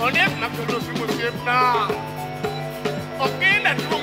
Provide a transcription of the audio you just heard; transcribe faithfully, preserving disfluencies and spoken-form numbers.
Onep na kelo si musip na. Oke na tumo